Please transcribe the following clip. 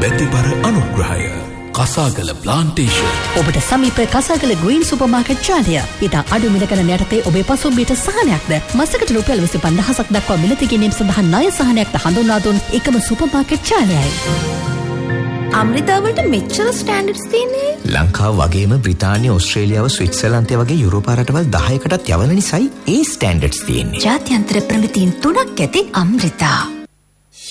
නැතිබර අනුග්‍රහය. කසාගල ප්ලාන්ටේෂන්. ඔබට සමීප කසාගල ග්‍රීන් සුපර්මාකට් ජාලය. ඉතා අඩු මිල ගණන් යටතේ ඔබේ පසුම්බියට සහනයක්ද මසකට රුපියල් 25000ක් දක්වා මිලති ගැනීම සඳහා ණය සහනයක්ද හඳුන්වා දුන් එකම සුපර්මාකට් ජාලයයි. අමෘතාවලට මෙච්චර ස්ටෑන්ඩඩ්ස් තියෙන්නේ ලංකාව වගේම බ්‍රිතාන්‍ය ඕස්ට්‍රේලියාව ස්විට්සර්ලන්තය වගේ යුරෝපා රටවල් 10කටත් යවන නිසායි ඒ ස්ටෑන්ඩඩ්ස් තියෙන්නේ. ජාත්‍යන්තර ප්‍රමිතීන් 3ක් ඇති අමෘතා.